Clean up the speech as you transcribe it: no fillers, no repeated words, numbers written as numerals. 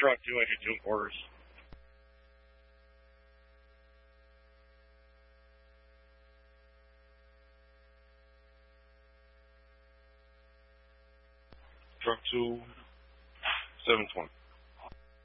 truck 2, I do 2 quarters. Truck 2, 720.